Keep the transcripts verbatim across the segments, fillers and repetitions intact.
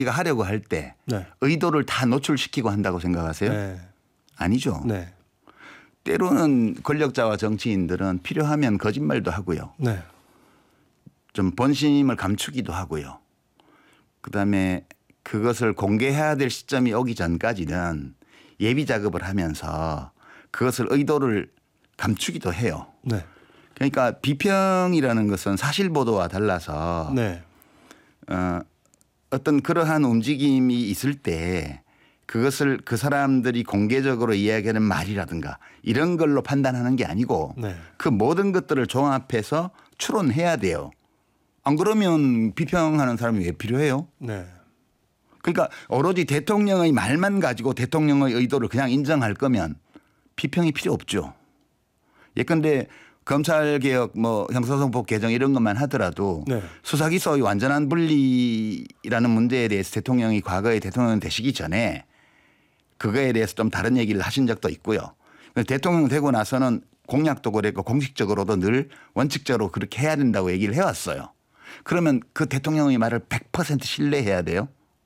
우리가 하려고 할 때 네. 의도를 다 노출시키고 한다고 생각하세요? 네. 아니죠. 네. 때로는 권력자와 정치인들은 필요하면 거짓말도 하고요. 네. 좀 본심을 감추기도 하고요. 그다음에 그것을 공개해야 될 시점이 오기 전까지는 예비 작업을 하면서 그것을 의도를 감추기도 해요. 네. 그러니까 비평이라는 것은 사실 보도와 달라서 네. 어, 어떤 그러한 움직임이 있을 때 그것을 그 사람들이 공개적으로 이야기하는 말이라든가 이런 걸로 판단하는 게 아니고 네. 그 모든 것들을 종합해서 추론해야 돼요. 안 그러면 비평하는 사람이 왜 필요해요? 네. 그러니까 오로지 대통령의 말만 가지고 대통령의 의도를 그냥 인정할 거면 비평이 필요 없죠. 예컨대 검찰개혁 뭐 형사소송법 개정 이런 것만 하더라도 네. 수사기소의 완전한 분리라는 문제에 대해서 대통령이 과거에 대통령 되시기 전에 그거에 대해서 좀 다른 얘기를 하신 적도 있고요. 대통령 되고 나서는 공약도 그랬고 공식적으로도 늘 원칙적으로 그렇게 해야 된다고 얘기를 해왔어요. 그러면 그 대통령의 말을 백 퍼센트 신뢰해야 돼요?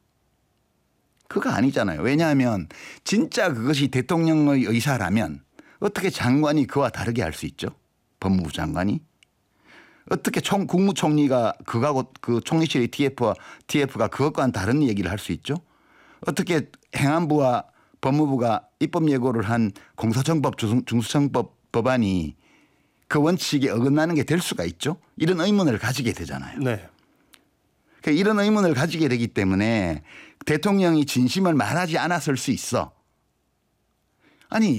그거 아니잖아요. 왜냐하면 진짜 그것이 대통령의 의사라면 어떻게 장관이 그와 다르게 할 수 있죠? 법무부 장관이. 어떻게 총, 국무총리가 그거하고 그 총리실의 티에프와 티에프가 그것과는 다른 얘기를 할 수 있죠? 어떻게 행안부와 법무부가 입법 예고를 한 공소청법 중수청법 법안이 그 원칙에 어긋나는 게 될 수가 있죠? 이런 의문을 가지게 되잖아요. 네. 그러니까 이런 의문을 가지게 되기 때문에 대통령이 진심을 말하지 않았을 수 있어. 아니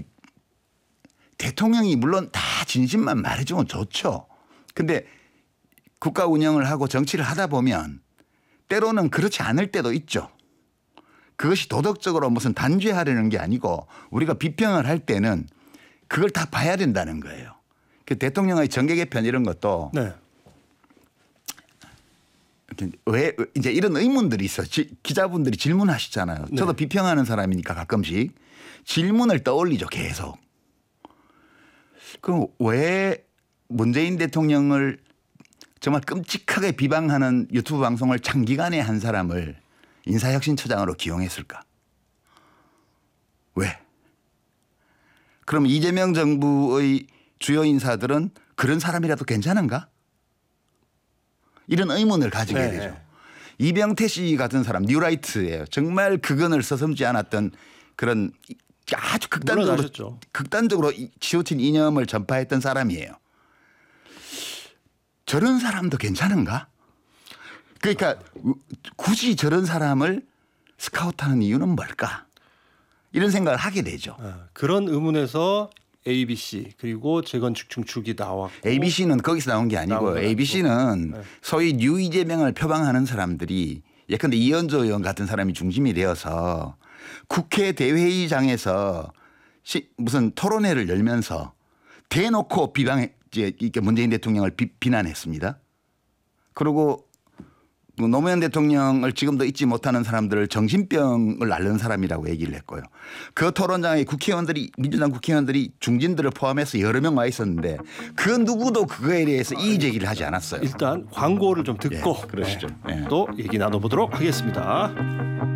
대통령이 물론 다 진심만 말해주면 좋죠. 근데 국가 운영을 하고 정치를 하다 보면 때로는 그렇지 않을 때도 있죠. 그것이 도덕적으로 무슨 단죄하려는 게 아니고 우리가 비평을 할 때는 그걸 다 봐야 된다는 거예요. 그 대통령의 정계 개편 이런 것도 네. 왜 이제 이런 의문들이 있어. 기자분들이 질문하시잖아요. 네. 저도 비평하는 사람이니까 가끔씩 질문을 떠올리죠. 계속. 그럼 왜 문재인 대통령을 정말 끔찍하게 비방하는 유튜브 방송을 장기간에 한 사람을 인사혁신처장으로 기용했을까? 왜? 그럼 이재명 정부의 주요 인사들은 그런 사람이라도 괜찮은가? 이런 의문을 가지게 네. 되죠. 이병태 씨 같은 사람 뉴라이트예요. 정말 그건을 서슴지 않았던 그런 아주 극단적으로 물러나셨죠. 극단적으로 지우친 이념을 전파했던 사람이에요. 저런 사람도 괜찮은가? 그러니까 굳이 저런 사람을 스카우트하는 이유는 뭘까? 이런 생각을 하게 되죠. 아, 그런 의문에서 에이비씨 그리고 재건축 중축이 나왔고 에이비씨는 거기서 나온 게 아니고 에이비씨는 네. 소위 뉴 이재명을 표방하는 사람들이 예컨대 이현주 의원 같은 사람이 중심이 되어서 국회 대회의장에서 시, 무슨 토론회를 열면서 대놓고 비방해 이렇게 문재인 대통령을 비, 비난했습니다. 그리고 노무현 대통령을 지금도 잊지 못하는 사람들을 정신병을 앓는 사람이라고 얘기를 했고요. 그 토론장에 국회의원들이 민주당 국회의원들이 중진들을 포함해서 여러 명 와 있었는데 그 누구도 그거에 대해서 이의 제기를 하지 않았어요. 일단 광고를 좀 듣고 예, 그러시죠. 네, 예. 또 얘기 나눠보도록 하겠습니다.